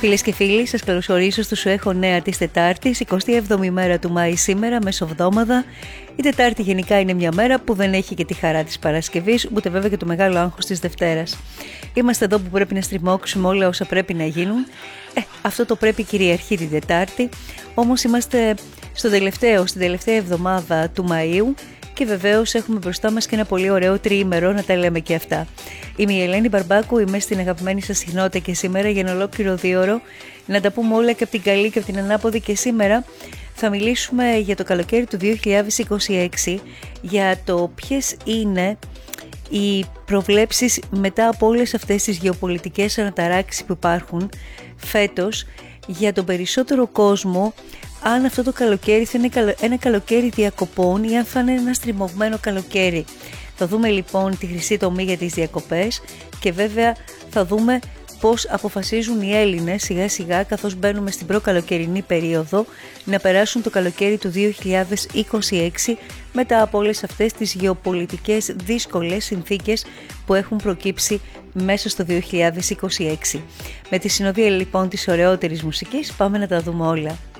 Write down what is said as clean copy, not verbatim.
Φίλες και φίλοι, σας καλωσορίζω στο Σου Έχω Νέα της Τετάρτης, 27η μέρα του Μάη σήμερα, μεσοβδόμαδα. Η Τετάρτη γενικά είναι μια μέρα που δεν έχει και τη χαρά της Παρασκευής, ούτε βέβαια και το μεγάλο άγχος της Δευτέρας. Είμαστε εδώ που πρέπει να στριμώξουμε όλα όσα πρέπει να γίνουν. Αυτό το πρέπει κυριαρχεί την Τετάρτη, όμως είμαστε στην τελευταία εβδομάδα του Μαΐου. Και βεβαίως έχουμε μπροστά μας και ένα πολύ ωραίο τριήμερο, να τα λέμε και αυτά. Είμαι η Ελένη Μπαρμπάκου, είμαι στην αγαπημένη σας συχνότητα και σήμερα για ένα ολόκληρο δίωρο να τα πούμε όλα και από την καλή και από την ανάποδη. Και σήμερα θα μιλήσουμε για το καλοκαίρι του 2026, για το ποιες είναι οι προβλέψεις μετά από όλες αυτές τις γεωπολιτικές αναταράξεις που υπάρχουν φέτος για τον περισσότερο κόσμο. Αν αυτό το καλοκαίρι θα είναι ένα καλοκαίρι διακοπών ή αν θα είναι ένα στριμωγμένο καλοκαίρι. Θα δούμε λοιπόν τη χρυσή τομή για τις διακοπές και βέβαια θα δούμε πώς αποφασίζουν οι Έλληνες σιγά σιγά, καθώς μπαίνουμε στην προκαλοκαιρινή περίοδο, να περάσουν το καλοκαίρι του 2026 μετά από όλες αυτές τις γεωπολιτικές δύσκολες συνθήκες που έχουν προκύψει μέσα στο 2026. Με τη συνοδεία λοιπόν της ωραιότερης μουσικής πάμε να τα δούμε όλα.